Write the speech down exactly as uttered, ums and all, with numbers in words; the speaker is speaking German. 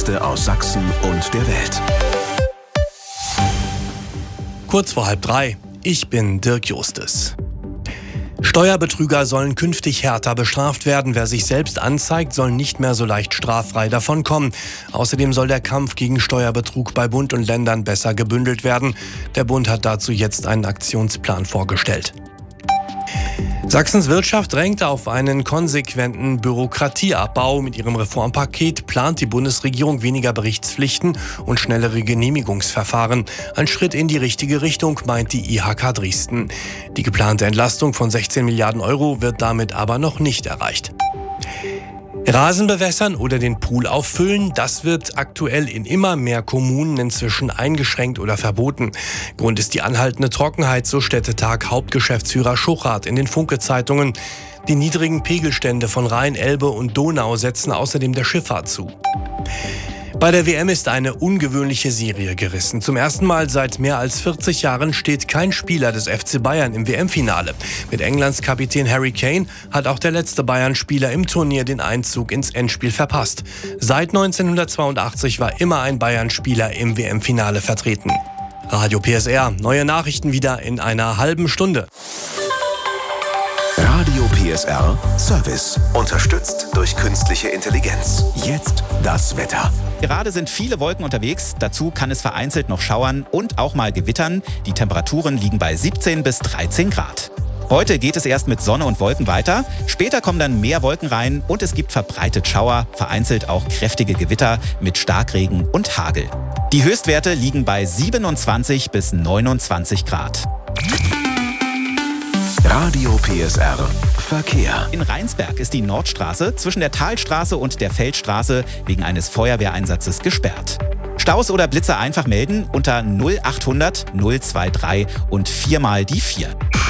Wichtigste aus Sachsen und der Welt. Kurz vor halb drei. Ich bin Dirk Justes. Steuerbetrüger sollen künftig härter bestraft werden. Wer sich selbst anzeigt, soll nicht mehr so leicht straffrei davonkommen. Außerdem soll der Kampf gegen Steuerbetrug bei Bund und Ländern besser gebündelt werden. Der Bund hat dazu jetzt einen Aktionsplan vorgestellt. Sachsens Wirtschaft drängt auf einen konsequenten Bürokratieabbau. Mit ihrem Reformpaket plant die Bundesregierung weniger Berichtspflichten und schnellere Genehmigungsverfahren. Ein Schritt in die richtige Richtung, meint die I H K Dresden. Die geplante Entlastung von sechzehn Milliarden Euro wird damit aber noch nicht erreicht. Rasen bewässern oder den Pool auffüllen, das wird aktuell in immer mehr Kommunen inzwischen eingeschränkt oder verboten. Grund ist die anhaltende Trockenheit, so Städtetag Hauptgeschäftsführer Schuchrath in den Funke-Zeitungen. Die niedrigen Pegelstände von Rhein, Elbe und Donau setzen außerdem der Schifffahrt zu. Bei der W M ist eine ungewöhnliche Serie gerissen. Zum ersten Mal seit mehr als vierzig Jahren steht kein Spieler des F C Bayern im W M-Finale. Mit Englands Kapitän Harry Kane hat auch der letzte Bayern-Spieler im Turnier den Einzug ins Endspiel verpasst. Seit neunzehnhundertzweiundachtzig war immer ein Bayern-Spieler im W M-Finale vertreten. Radio P S R, neue Nachrichten wieder in einer halben Stunde. Radio P S R Service, unterstützt durch künstliche Intelligenz. Jetzt das Wetter. Gerade sind viele Wolken unterwegs, dazu kann es vereinzelt noch schauern und auch mal gewittern. Die Temperaturen liegen bei siebzehn bis dreizehn Grad. Heute geht es erst mit Sonne und Wolken weiter, später kommen dann mehr Wolken rein und es gibt verbreitet Schauer, vereinzelt auch kräftige Gewitter mit Starkregen und Hagel. Die Höchstwerte liegen bei siebenundzwanzig bis neunundzwanzig Grad. Radio P S R Verkehr. In Rheinsberg ist die Nordstraße zwischen der Talstraße und der Feldstraße wegen eines Feuerwehreinsatzes gesperrt. Staus oder Blitzer einfach melden unter null achthundert null drei drei und viermal die vier.